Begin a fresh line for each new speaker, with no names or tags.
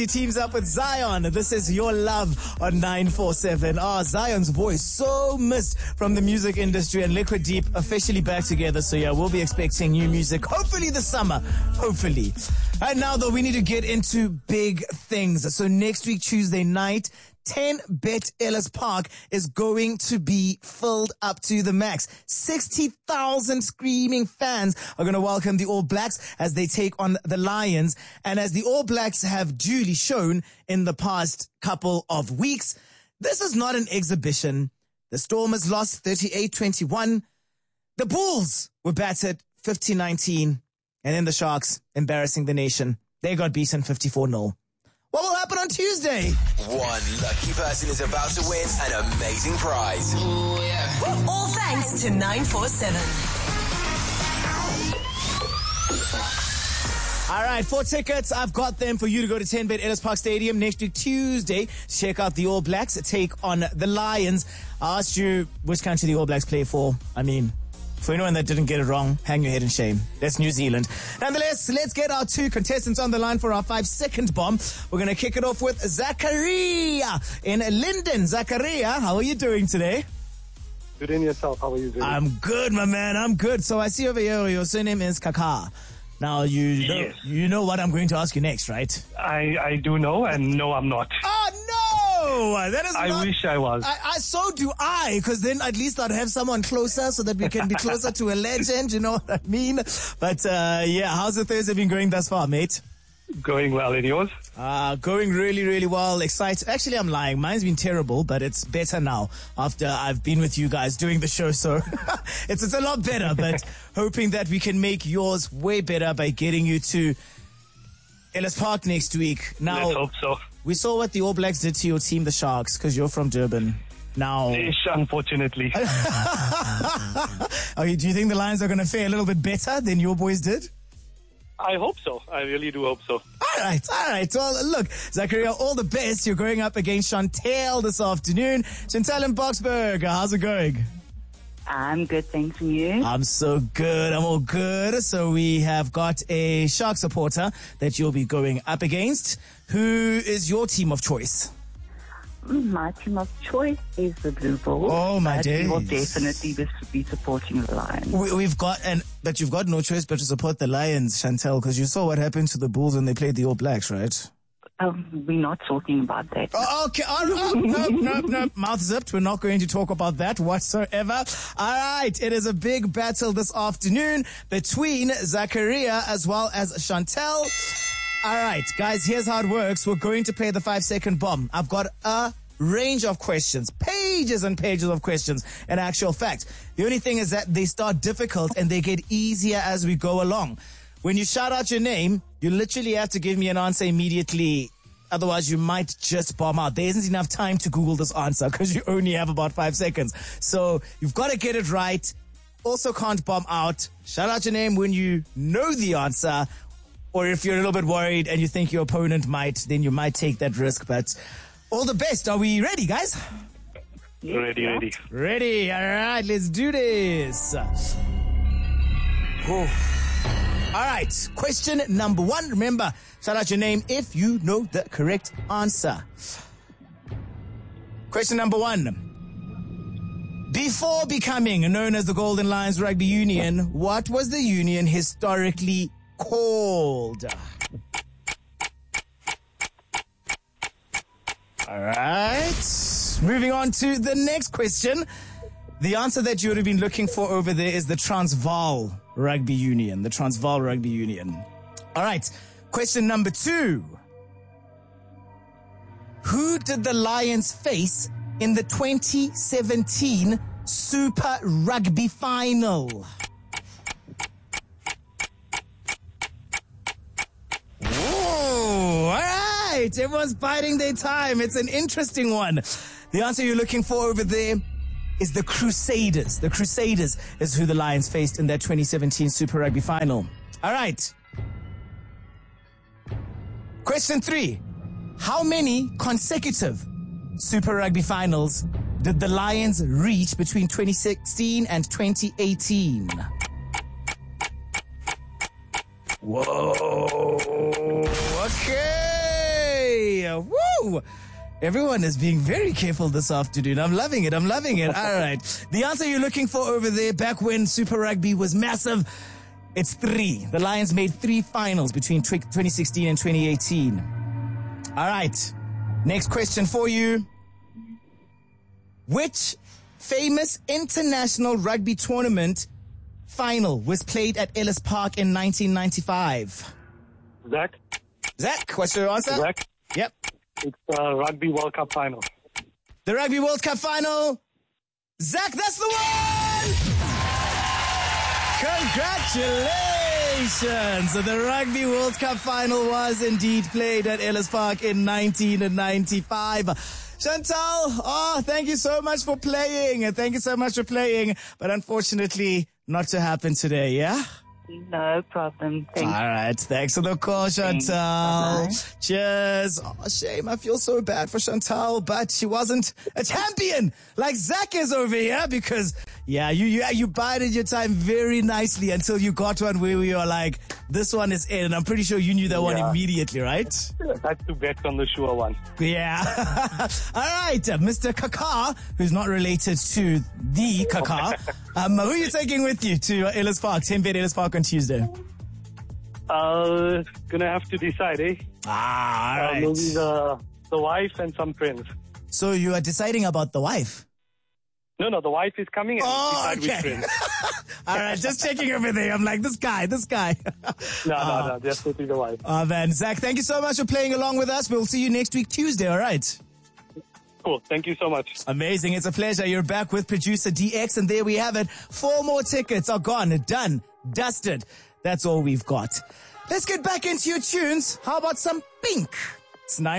He teams up with Zion. This is Your Love on 947. Zion's voice so missed from the music industry, and Liquid Deep officially back together. So yeah, we'll be expecting new music hopefully this summer. Hopefully. Right now though, we need to get into big things. So next week, Tuesday night, 10Bet Ellis Park is going to be filled up to the max. 60,000 screaming fans are going to welcome the All Blacks as they take on the Lions. And as the All Blacks have duly shown in the past couple of weeks, this is not an exhibition. The Stormers lost 38-21. The Bulls were battered 50-19. And then the Sharks, embarrassing the nation, they got beaten 54-0. What will happen on Tuesday?
One lucky person is about to win an amazing prize.
Ooh, yeah.
All thanks to 947.
All right, 4 tickets. I've got them for you to go to 10Bet Ellis Park Stadium next week, Tuesday. Check out the All Blacks take on the Lions. I asked you which country the All Blacks play for. I mean, for anyone that didn't get it wrong, hang your head in shame. That's New Zealand. Nonetheless, let's get our 2 contestants on the line for our 5-second bomb. We're going to kick it off with Zachariah in Linden. Zachariah, how are you doing today?
Good in yourself. How are you doing?
I'm good, my man. I'm good. So I see over here your surname is Kaka. Now, you know what I'm going to ask you next, right?
I do know, and no, I'm not.
Oh, no! That is
I wish I was.
So do I, because then at least I'd have someone closer so that we can be closer to a legend, you know what I mean? But, yeah, how's the Thursday been going thus far, mate?
Going well, and yours?
Going really, really well. Excited. Actually, I'm lying. Mine's been terrible, but it's better now after I've been with you guys doing the show. So it's a lot better, but hoping that we can make yours way better by getting you to Ellis Park next week. Now,
Let's hope so.
We saw what the All Blacks did to your team, the Sharks, because you're from Durban. Now,
unfortunately.
Do you think the Lions are going to fare a little bit better than your boys did?
I hope so. I really do hope so.
All right. Well, look, Zachariah, all the best. You're going up against Chantel this afternoon. Chantel in Boxburg, how's it going?
I'm good, thanks, and you?
I'm so good. I'm all good. So we have got a Shark supporter that you'll be going up against. Who is your team of choice?
My team of choice is the Blue Bulls.
Oh, my
but
days.
We will definitely be supporting the Lions.
But you've got no choice but to support the Lions, Chantel, because you saw what happened to the Bulls when they played the All Blacks, right?
We're not talking about that.
Oh, okay. Nope. Mouth zipped. We're not going to talk about that whatsoever. All right. It is a big battle this afternoon between Zachariah as well as Chantel. All right, guys, here's how it works. We're going to play the 5-second bomb. I've got a range of questions, pages and pages of questions, in actual fact. The only thing is that they start difficult and they get easier as we go along. When you shout out your name, you literally have to give me an answer immediately. Otherwise, you might just bomb out. There isn't enough time to Google this answer because you only have about 5 seconds. So you've got to get it right. Also can't bomb out. Shout out your name when you know the answer. Or if you're a little bit worried and you think your opponent might, then you might take that risk. But all the best. Are we ready, guys?
Ready.
Ready. All right, let's do this. All right. Question number 1. Remember, shout out your name if you know the correct answer. Question number 1. Before becoming known as the Golden Lions Rugby Union, what was the union historically called? All right. Moving on to the next question. The answer that you would have been looking for over there is the Transvaal Rugby Union. The Transvaal Rugby Union. All right. Question number 2. Who did the Lions face in the 2017 Super Rugby Final? Whoa, all right. Everyone's biding their time. It's an interesting one. The answer you're looking for over there is the Crusaders. The Crusaders is who the Lions faced in that 2017 Super Rugby Final. All right. Question 3. How many consecutive Super Rugby Finals did the Lions reach between 2016 and 2018? Whoa. Okay. Woo! Everyone is being very careful this afternoon. I'm loving it. All right. The answer you're looking for over there, back when Super Rugby was massive, it's 3. The Lions made 3 finals between 2016 and 2018. All right. Next question for you. Which famous international rugby tournament final was played at Ellis Park in 1995?
Zach,
What's your answer?
Zach,
Yep.
it's the Rugby World Cup final.
The Rugby World Cup final. Zach, that's the one! Congratulations! So the Rugby World Cup final was indeed played at Ellis Park in 1995. Chantal, thank you so much for playing. But unfortunately, not to happen today, yeah?
No problem. Thank you.
All right. Thanks for the call, Chantal.
Bye-bye.
Cheers. Oh, shame. I feel so bad for Chantal, but she wasn't a champion like Zach is over here because, you bided your time very nicely until you got one where we were like, this one is in. And I'm pretty sure you knew that one immediately, right?
That's to bet on the sure one.
Yeah. All right. Mr. Kaka, who's not related to the Kaka. Who are you taking with you to Ellis Park, 10-bet Ellis Park on Tuesday?
Gonna have to decide, eh?
All right.
Maybe the wife and some friends.
So you are deciding about the wife?
No, the wife is coming and decide
okay.
which friends.
All right, just checking everything. I'm like, this guy.
No, definitely the wife.
Oh, man. Zach, thank you so much for playing along with us. We'll see you next week, Tuesday, all right?
Cool. Thank you so much.
Amazing. It's a pleasure. You're back with producer DX, and there we have it. 4 more tickets are gone, done, dusted. That's all we've got. Let's get back into your tunes. How about some Pink? It's 9